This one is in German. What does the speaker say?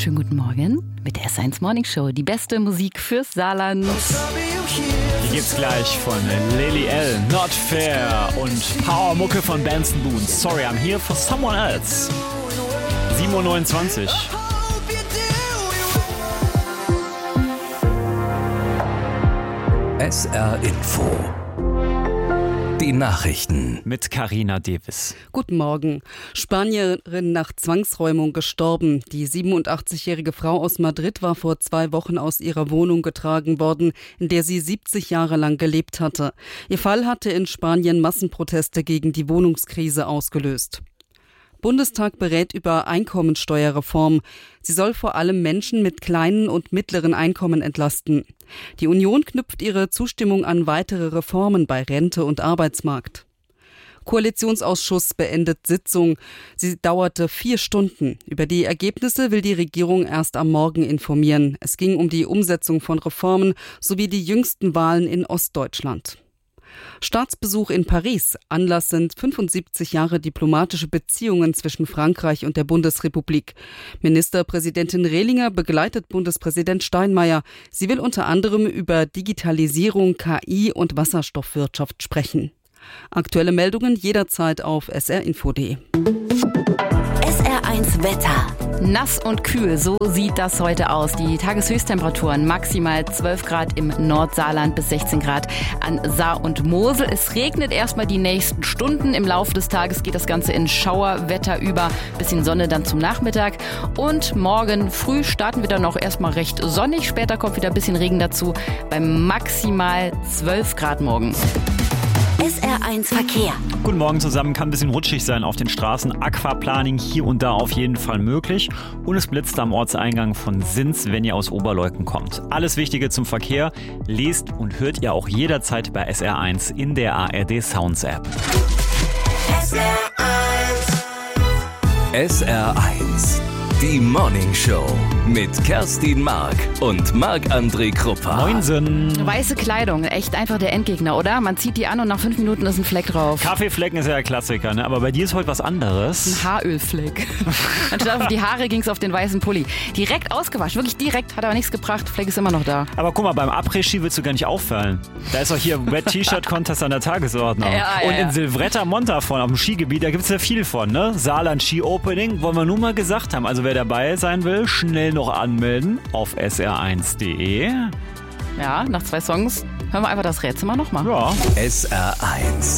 Schönen guten Morgen mit der S1 Morning Show. Die beste Musik fürs Saarland. Die gibt's gleich von Lily L, Not Fair und Power-Mucke von Benson Boone. Sorry, I'm here for someone else. 7:29 Uhr. SR Info. Die Nachrichten. Mit Carina Davis. Guten Morgen. Spanierin nach Zwangsräumung gestorben. Die 87-jährige Frau aus Madrid war vor 2 Wochen aus ihrer Wohnung getragen worden, in der sie 70 Jahre lang gelebt hatte. Ihr Fall hatte in Spanien Massenproteste gegen die Wohnungskrise ausgelöst. Bundestag berät über Einkommensteuerreform. Sie soll vor allem Menschen mit kleinen und mittleren Einkommen entlasten. Die Union knüpft ihre Zustimmung an weitere Reformen bei Rente und Arbeitsmarkt. Koalitionsausschuss beendet Sitzung. Sie dauerte 4 Stunden. Über die Ergebnisse will die Regierung erst am Morgen informieren. Es ging um die Umsetzung von Reformen sowie die jüngsten Wahlen in Ostdeutschland. Staatsbesuch in Paris. Anlass sind 75 Jahre diplomatische Beziehungen zwischen Frankreich und der Bundesrepublik. Ministerpräsidentin Rehlinger begleitet Bundespräsident Steinmeier. Sie will unter anderem über Digitalisierung, KI und Wasserstoffwirtschaft sprechen. Aktuelle Meldungen jederzeit auf srinfo.de. SR1 Wetter. Nass und kühl, so sieht das heute aus. Die Tageshöchsttemperaturen maximal 12 Grad im Nordsaarland bis 16 Grad an Saar und Mosel. Es regnet erstmal die nächsten Stunden. Im Laufe des Tages geht das Ganze in Schauerwetter über. Bisschen Sonne dann zum Nachmittag. Und morgen früh starten wir dann noch erstmal recht sonnig. Später kommt wieder ein bisschen Regen dazu. Bei maximal 12 Grad morgen. SR1 Verkehr. Guten Morgen zusammen. Kann ein bisschen rutschig sein auf den Straßen. Aquaplaning hier und da auf jeden Fall möglich. Und es blitzt am Ortseingang von Sins, wenn ihr aus Oberleuten kommt. Alles Wichtige zum Verkehr lest und hört ihr auch jederzeit bei SR1 in der ARD Sounds App. SR1. Die Morning Show mit Kerstin Mark und Marc-André Kruppa. Moinsen. Weiße Kleidung, echt einfach der Endgegner, oder? Man zieht die an und nach 5 Minuten ist ein Fleck drauf. Kaffeeflecken ist ja der Klassiker, ne? Aber bei dir ist heute was anderes. Ein Haarölfleck. Anstatt auf die Haare ging es auf den weißen Pulli. Direkt ausgewaschen, wirklich direkt, hat aber nichts gebracht. Fleck ist immer noch da. Aber guck mal, beim Après-Ski willst du gar nicht auffallen. Da ist doch hier Wet-T-Shirt-Contest an der Tagesordnung. Und in Silvretta Montafon auf dem Skigebiet, da gibt es ja viel von, ne? Saarland Ski Opening, wollen wir nur mal gesagt haben. Also wer dabei sein will, schnell noch anmelden auf sr1.de. Ja, nach 2 Songs hören wir einfach das Rätsel mal nochmal. Ja. SR1.